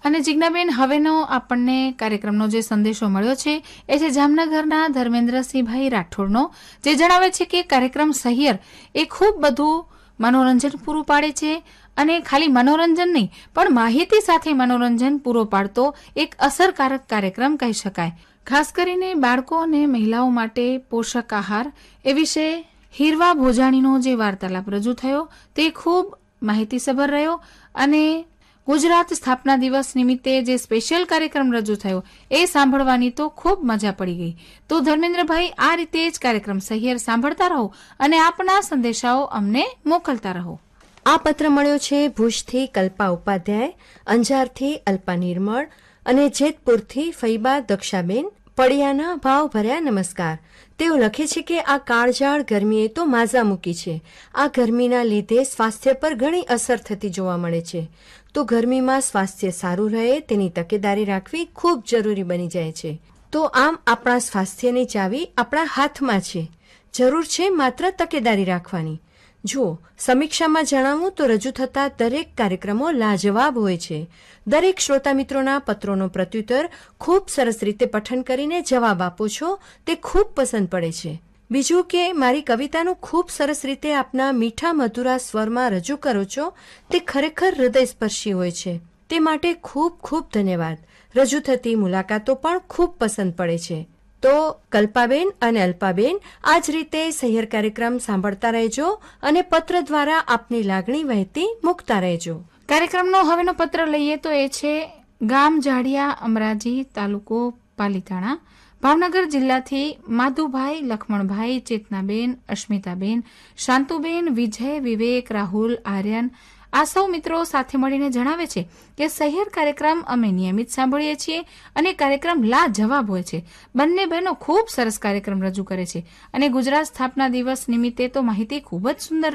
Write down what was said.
અને જિજ્ઞાબેન, હવેનો આપણને કાર્યક્રમનો જે સંદેશો મળ્યો છે એ છે જામનગરના ધર્મેન્દ્રસિંહભાઈ રાઠોડનો, જે જણાવે છે કે કાર્યક્રમ સહિયર એ ખૂબ બધું મનોરંજન પૂરું પાડે છે અને ખાલી મનોરંજન નહીં પણ માહિતી સાથે મનોરંજન પૂરો પાડતો એક અસરકારક કાર્યક્રમ કહી શકાય. ખાસ કરીને બાળકો અને મહિલાઓ માટે પોષક આહાર એ વિશે હીરવા ભોજાણીનો જે વાર્તાલાપ રજૂ થયો તે ખૂબ માહિતીસભર રહ્યો અને ગુજરાત સ્થાપના દિવસ નિમિત્તે જે સ્પેશિયલ કાર્યક્રમ રજૂ થયો એ સાંભળવાની તો ખૂબ મજા પડી ગઈ. તો ધર્મેન્દ્રભાઈ, આ રીતે જ કાર્યક્રમ સહિયર સાંભળતા રહો અને આપના સંદેશાઓ અમને મોકલતા રહો. આ પત્ર મળ્યો છે ભુજથી કલ્પા ઉપાધ્યાય, અંજારથી અલ્પા નિર્મળ અને જેતપુરથી ફૈબા દક્ષાબેન. પડિયાના ભાવભર્યા નમસ્કાર. તેઓ લખે છે કે આ કાળઝાળ ગરમીએ તો માઝા મૂકી છે. આ ગરમીના લીધે સ્વાસ્થ્ય પર ઘણી અસર થતી જોવા મળે છે. તો ગરમીમાં સ્વાસ્થ્ય સારું રહે તેની તકેદારી રાખવી ખૂબ જરૂરી બની જાય છે. તો આમ આપણા સ્વાસ્થ્યની ચાવી આપણા હાથમાં છે. જરૂર છે માત્ર તકેદારી રાખવાની. જુઓ, સમીક્ષામાં જણાવું તો રજૂ થતા દરેક કાર્યક્રમો લાજવાબ હોય છે. દરેક શ્રોતા મિત્રોના પત્રોનો પ્રત્યુત્તર ખૂબ સરસ રીતે પઠન કરીને જવાબ આપો છો તે ખૂબ પસંદ પડે છે. બીજું કે મારી કવિતાનું ખૂબ સરસ રીતે આપના મીઠા મધુરા સ્વરમાં રજૂ કરો છો તે ખરેખર હૃદયસ્પર્શી હોય છે. તે માટે ખૂબ ખૂબ ધન્યવાદ. રજૂ થતી મુલાકાતો પણ ખૂબ પસંદ પડે છે. તો કલ્પાબેન અને અલ્પાબેન, આ જ રીતે સહિયર કાર્યક્રમ સાંભળતા રહેજો અને પત્ર દ્વારા આપની લાગણી વહેતી મૂકતા રહેજો. કાર્યક્રમનો હવેનો પત્ર લઈએ તો એ છે ગામ જાડિયા, અમરાજી, તાલુકો પાલીતાણા, ભાવનગર જિલ્લાથી માધુભાઈ, લક્ષ્મણભાઈ, ચેતનાબેન, અસ્મિતાબેન, શાંતુબેન, વિજય, વિવેક, રાહુલ, આર્યન આ સૌ મિત્રો સાથે મળીને જણાવે છે કે સહિયર કાર્યક્રમ અમે નિયમિત સાંભળીએ છીએ અને કાર્યક્રમ લાજવાબ હોય છે. બંને બહેનો ખૂબ સરસ કાર્યક્રમ રજૂ કરે છે અને ગુજરાત સ્થાપના દિવસ નિમિત્તે તો માહિતી ખૂબ જ સુંદર